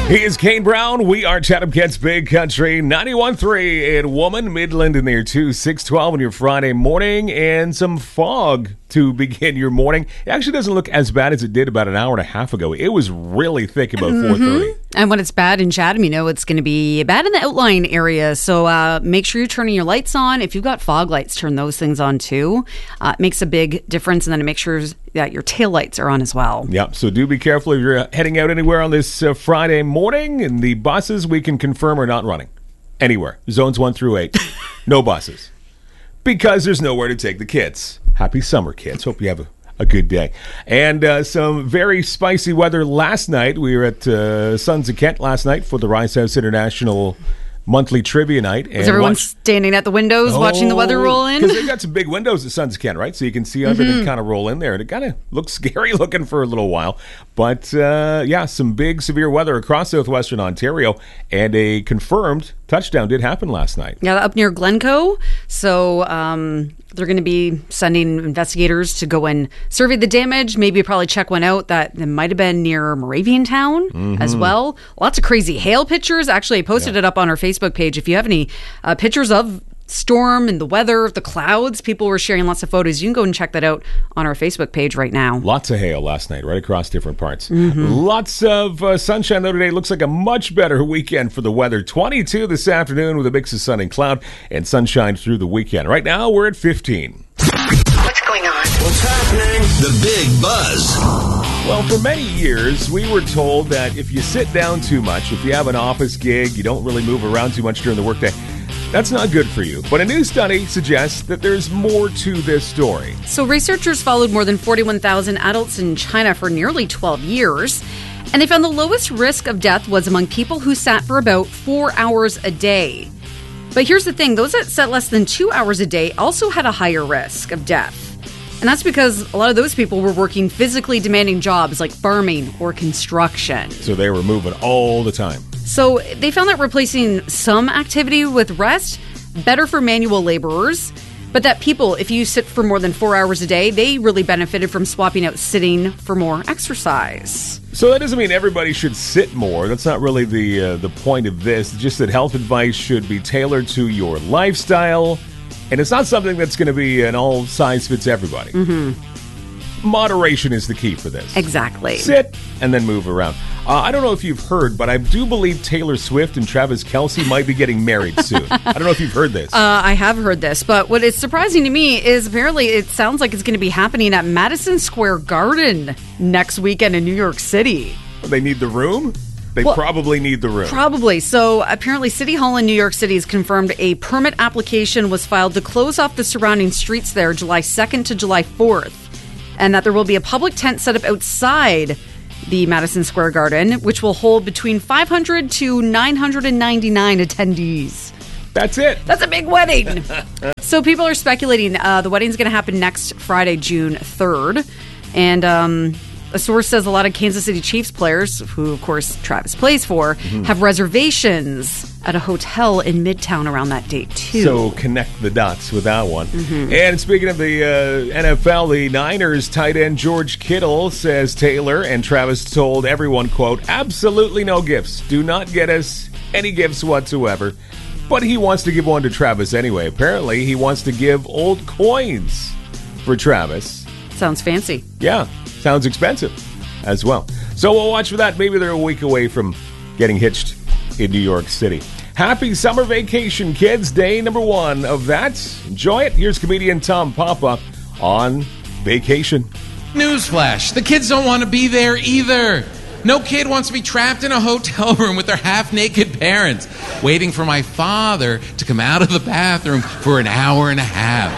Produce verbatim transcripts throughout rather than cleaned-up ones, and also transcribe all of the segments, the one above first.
He is Kane Brown. We are Chatham Kent's Big Country ninety-one point three in Woman, Midland in there too. six twelve on your Friday morning and some fog to begin your morning. It actually doesn't look as bad as it did about an hour and a half ago. It was really thick about mm-hmm. four thirty. And when it's bad in Chatham, you know it's going to be bad in the outlying area. So uh, make sure you're turning your lights on. If you've got fog lights, turn those things on too. Uh, it makes a big difference. And then make sure that your tail lights are on as well. Yep. So do be careful if you're heading out anywhere on this uh, Friday morning. And the buses, we can confirm, are not running anywhere. Zones one through eight. No buses. Because there's nowhere to take the kids. Happy summer, kids. Hope you have a, a good day. And uh, some very spicy weather last night. We were at uh, Sons of Kent last night for the Rice House International monthly trivia night. Was everyone watch- standing at the windows oh, watching the weather roll in? Because they've got some big windows at Sons of Kent, right? So you can see everything mm-hmm. kind of roll in there. And it kind of looks scary looking for a little while. But, uh, yeah, some big severe weather across southwestern Ontario. And a confirmed touchdown did happen last night. Yeah, up near Glencoe. So um, they're going to be sending investigators to go and survey the damage. Maybe probably check one out that might have been near Moravian Town mm-hmm. as well. Lots of crazy hail pictures. Actually, I posted yeah. it up on our Facebook page. If you have any uh, pictures of storm and the weather, the clouds, people were sharing lots of photos. You can go and check that out on our Facebook page right now. Lots of hail last night, right across different parts. Mm-hmm. Lots of uh, sunshine, though, today. Looks like a much better weekend for the weather. twenty-two this afternoon with a mix of sun and cloud, and sunshine through the weekend. Right now, we're at fifteen. What's going on? What's happening? The Big Buzz. Well, for many years, we were told that if you sit down too much, if you have an office gig, you don't really move around too much during the workday, that's not good for you. But a new study suggests that there's more to this story. So researchers followed more than forty-one thousand adults in China for nearly twelve years, and they found the lowest risk of death was among people who sat for about four hours a day. But here's the thing, those that sat less than two hours a day also had a higher risk of death. And that's because a lot of those people were working physically demanding jobs like farming or construction. So they were moving all the time. So they found that replacing some activity with rest, better for manual laborers, but that people, if you sit for more than four hours a day, they really benefited from swapping out sitting for more exercise. So that doesn't mean everybody should sit more. That's not really the uh, the point of this. It's just that health advice should be tailored to your lifestyle. And it's not something that's going to be an all size fits everybody. Mm-hmm. Moderation is the key for this. Exactly. Sit and then move around. Uh, I don't know if you've heard, but I do believe Taylor Swift and Travis Kelce might be getting married soon. I don't know if you've heard this. Uh, I have heard this, but what is surprising to me is apparently it sounds like it's going to be happening at Madison Square Garden next weekend in New York City. They need the room? They well, probably need the room. Probably. So apparently City Hall in New York City has confirmed a permit application was filed to close off the surrounding streets there July second to July fourth. And that there will be a public tent set up outside the Madison Square Garden, which will hold between five hundred to nine hundred ninety-nine attendees. That's it. That's a big wedding. So people are speculating uh, the wedding's going to happen next Friday, June third. And um, a source says a lot of Kansas City Chiefs players, who, of course, Travis plays for, mm-hmm. have reservations at a hotel in Midtown around that date, too. So connect the dots with that one. Mm-hmm. And speaking of the uh, N F L, the Niners tight end George Kittle says Taylor and Travis told everyone, quote, absolutely no gifts. Do not get us any gifts whatsoever. But he wants to give one to Travis anyway. Apparently, he wants to give old coins for Travis. Sounds fancy. Yeah. Sounds expensive as well. So we'll watch for that. Maybe they're a week away from getting hitched in New York City. Happy summer vacation, kids. Day number one of that. Enjoy it. Here's comedian Tom Papa on vacation. Newsflash. The kids don't want to be there either. No kid wants to be trapped in a hotel room with their half-naked parents, waiting for my father to come out of the bathroom for an hour and a half.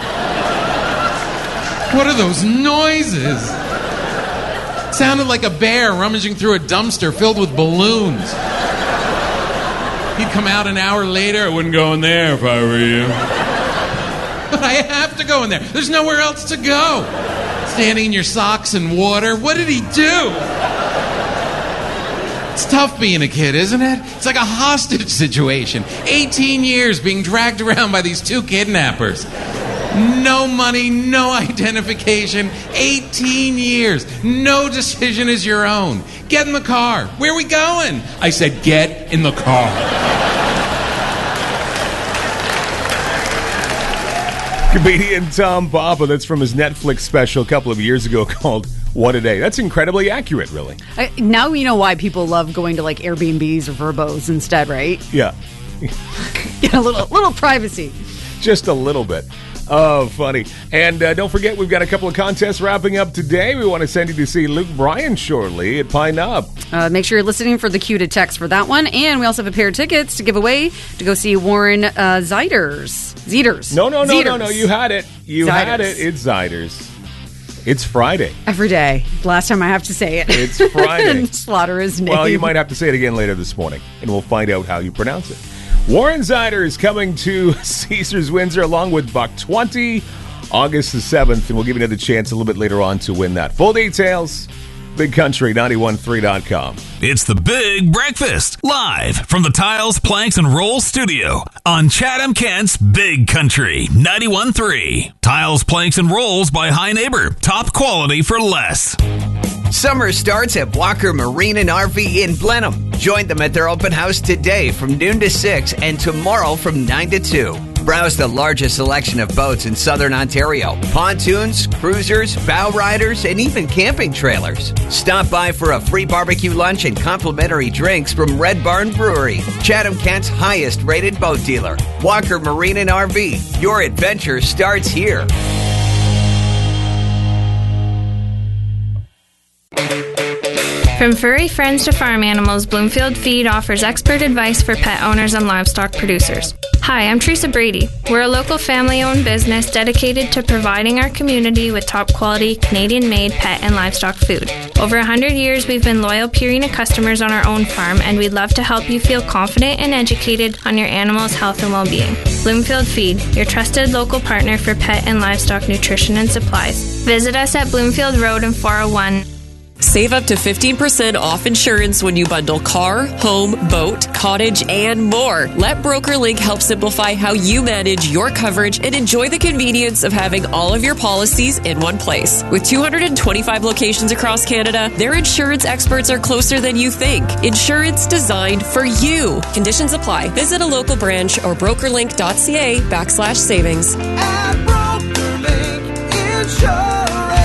What are those noises? Sounded like a bear rummaging through a dumpster filled with balloons. He'd come out an hour later. I wouldn't go in there if I were you. But I have to go in there. There's nowhere else to go. Standing in your socks and water. What did he do? It's tough being a kid, isn't it? It's like a hostage situation. eighteen years being dragged around by these two kidnappers. No money, no identification. eighteen years. No decision is your own. get in the car. Where are we going? I said, get in the car. Comedian Tom Papa, that's from his Netflix special a couple of years ago called What a Day. That's incredibly accurate, really. Uh, now you know why people love going to like Airbnbs or Verbos instead, right? Yeah. Get a little little privacy. Just a little bit. Oh, funny. And uh, don't forget, we've got a couple of contests wrapping up today. We want to send you to see Luke Bryan shortly at Pine Knob. Uh, make sure you're listening for the cue to text for that one. And we also have a pair of tickets to give away to go see Warren uh, Zeiders. Zeiders. No, no, no, Zeiders. no, no. You had it. You Zeiders. had it. It's Zeiders. It's Friday. Every day. Last time I have to say it. It's Friday. And slaughter his name. Well, you might have to say it again later this morning, and we'll find out how you pronounce it. Warren Zeider is coming to Caesars Windsor along with Buck twenty, August the seventh, and we'll give you another chance a little bit later on to win that. Full details, big country nine one three dot com. It's the Big Breakfast, live from the Tiles, Planks, and Rolls studio on Chatham Kent's Big Country ninety-one point three. Tiles, Planks, and Rolls by High Neighbor. Top quality for less. Summer starts at Walker Marine and R V in Blenheim. Join them at their open house today from noon to six and tomorrow from nine to two. Browse the largest selection of boats in southern Ontario. Pontoons, cruisers, bow riders, and even camping trailers. Stop by for a free barbecue lunch and complimentary drinks from Red Barn Brewery, Chatham Kent's highest rated boat dealer. Walker Marine and R V. Your adventure starts here. From furry friends to farm animals, Bloomfield Feed offers expert advice for pet owners and livestock producers. Hi, I'm Teresa Brady. We're a local family-owned business dedicated to providing our community with top-quality, Canadian-made pet and livestock food. Over one hundred years, we've been loyal Purina customers on our own farm, and we'd love to help you feel confident and educated on your animal's health and well-being. Bloomfield Feed, your trusted local partner for pet and livestock nutrition and supplies. Visit us at Bloomfield Road in four oh one. Save up to fifteen percent off insurance when you bundle car, home, boat, cottage, and more. Let BrokerLink help simplify how you manage your coverage and enjoy the convenience of having all of your policies in one place. With two hundred twenty-five locations across Canada, their insurance experts are closer than you think. Insurance designed for you. Conditions apply. Visit a local branch or brokerlink.ca backslash savings. At BrokerLink Insurance.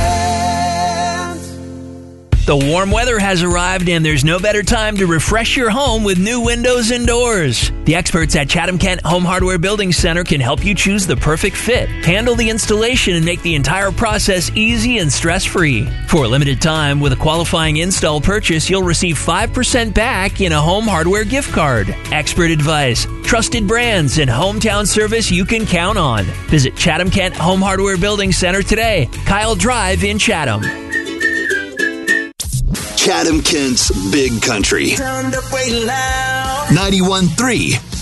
The warm weather has arrived, and there's no better time to refresh your home with new windows and doors. The experts at Chatham Kent Home Hardware Building Center can help you choose the perfect fit, handle the installation, and make the entire process easy and stress-free. For a limited time, with a qualifying install purchase, you'll receive five percent back in a home hardware gift card. Expert advice, trusted brands, and hometown service you can count on. Visit Chatham Kent Home Hardware Building Center today, Kyle Drive in Chatham. Chatham Kent's Big Country. Turned up way loud. ninety-one point three